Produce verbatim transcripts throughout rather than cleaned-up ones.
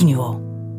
Continuo.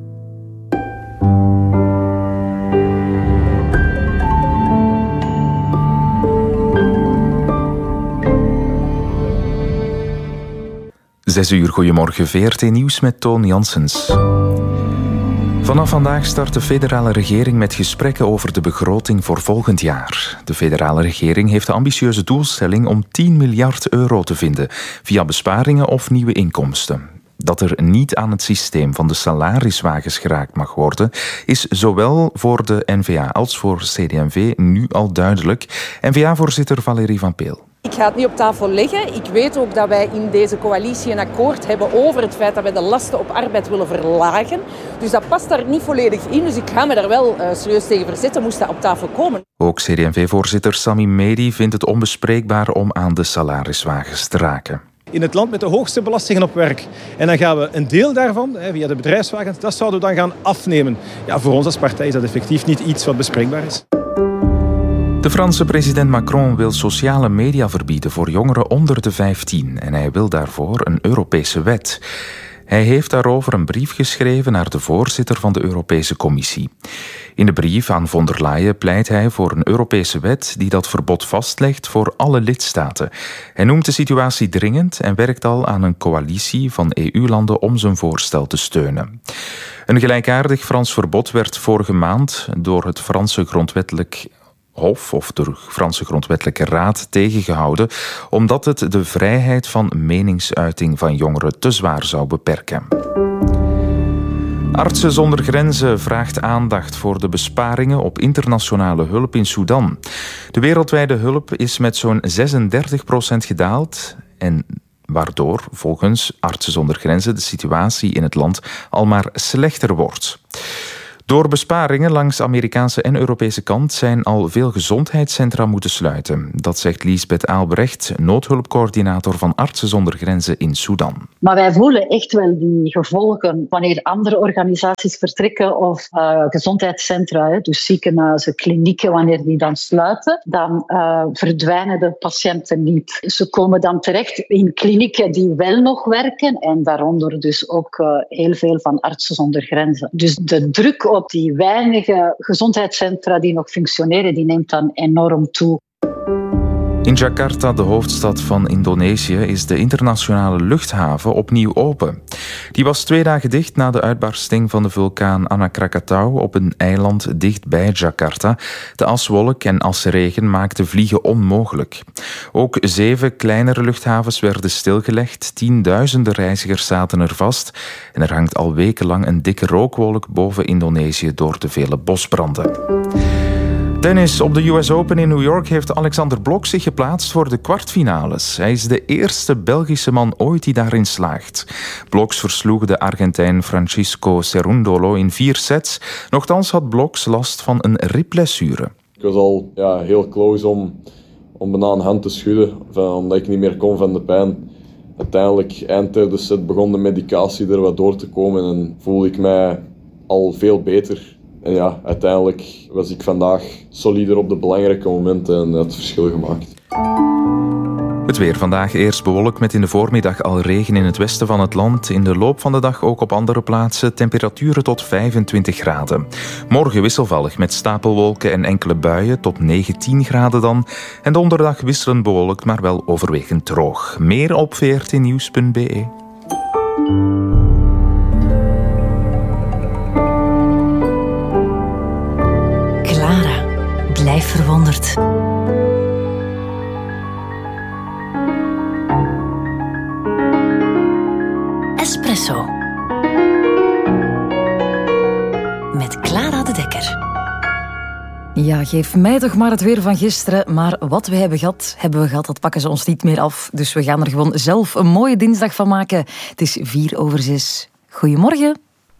Zes uur, goedemorgen, V R T Nieuws met Toon Janssens. Vanaf vandaag start de federale regering met gesprekken over de begroting voor volgend jaar. De federale regering heeft de ambitieuze doelstelling om tien miljard euro te vinden, via besparingen of nieuwe inkomsten. Dat er niet aan het systeem van de salariswagens geraakt mag worden, is zowel voor de N V A als voor C D M V nu al duidelijk. N V A-voorzitter Valérie Van Peel. Ik ga het niet op tafel leggen. Ik weet ook dat wij in deze coalitie een akkoord hebben over het feit dat wij de lasten op arbeid willen verlagen. Dus dat past daar niet volledig in. Dus ik ga me daar wel uh, serieus tegen verzetten, moest dat op tafel komen. Ook C D M V-voorzitter Sami Medi vindt het onbespreekbaar om aan de salariswagens te raken. In het land met de hoogste belastingen op werk. En dan gaan we een deel daarvan, via de bedrijfswagens, dat zouden we dan gaan afnemen. Ja, voor ons als partij is dat effectief niet iets wat bespreekbaar is. De Franse president Macron wil sociale media verbieden voor jongeren onder de vijftien en hij wil daarvoor een Europese wet. Hij heeft daarover een brief geschreven naar de voorzitter van de Europese Commissie. In de brief aan von der Leyen pleit hij voor een Europese wet die dat verbod vastlegt voor alle lidstaten. Hij noemt de situatie dringend en werkt al aan een coalitie van E U-landen om zijn voorstel te steunen. Een gelijkaardig Frans verbod werd vorige maand door het Franse grondwettelijk Hof of de Franse Grondwettelijke Raad tegengehouden, omdat het de vrijheid van meningsuiting van jongeren te zwaar zou beperken. Artsen zonder Grenzen vraagt aandacht voor de besparingen op internationale hulp in Sudan. De wereldwijde hulp is met zo'n zesendertig procent gedaald en waardoor volgens Artsen zonder Grenzen de situatie in het land al maar slechter wordt. Door besparingen langs Amerikaanse en Europese kant zijn al veel gezondheidscentra moeten sluiten. Dat zegt Liesbeth Aalbrecht, noodhulpcoördinator van Artsen zonder Grenzen in Sudan. Maar wij voelen echt wel die gevolgen wanneer andere organisaties vertrekken of uh, gezondheidscentra, hè, dus ziekenhuizen, klinieken, wanneer die dan sluiten, dan uh, verdwijnen de patiënten niet. Ze komen dan terecht in klinieken die wel nog werken en daaronder dus ook uh, heel veel van Artsen zonder Grenzen. Dus de druk op die weinige gezondheidscentra die nog functioneren, die neemt dan enorm toe. In Jakarta, de hoofdstad van Indonesië, is de internationale luchthaven opnieuw open. Die was twee dagen dicht na de uitbarsting van de vulkaan Anak Krakatau op een eiland dicht bij Jakarta. De aswolk en asregen maakten vliegen onmogelijk. Ook zeven kleinere luchthavens werden stilgelegd. Tienduizenden reizigers zaten er vast. En er hangt al wekenlang een dikke rookwolk boven Indonesië door de vele bosbranden. Tennis. Op de U S Open in New York heeft Alexander Blok zich geplaatst voor de kwartfinales. Hij is de eerste Belgische man ooit die daarin slaagt. Bloks versloeg de Argentijn Francisco Cerundolo in vier sets. Nochtans had Bloks last van een ribblessure. Ik was al ja, heel close om, om bijna een hand te schudden, van, omdat ik niet meer kon van de pijn. Uiteindelijk, eind derde set, begon de medicatie er wat door te komen en voelde ik mij al veel beter. En ja, uiteindelijk was ik vandaag solider op de belangrijke momenten en het verschil gemaakt. Het weer vandaag eerst bewolkt met in de voormiddag al regen in het westen van het land. In de loop van de dag ook op andere plaatsen temperaturen tot vijfentwintig graden. Morgen wisselvallig met stapelwolken en enkele buien tot negentien graden dan. En donderdag wisselend bewolkt, maar wel overwegend droog. Meer op v r t nieuws punt b e. Clara, blijf verwonderd. Espresso. Met Clara de Dekker. Ja, geef mij toch maar het weer van gisteren. Maar wat we hebben gehad, hebben we gehad. Dat pakken ze ons niet meer af. Dus we gaan er gewoon zelf een mooie dinsdag van maken. Het is vier over zes. Goedemorgen.